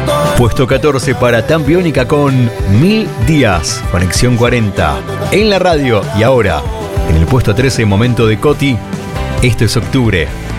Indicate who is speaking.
Speaker 1: Puesto 14 para Tan Biónica con 1000 días, Conexión 40. En la radio y ahora, en el puesto 13, Momento de Coti, Esto es Octubre.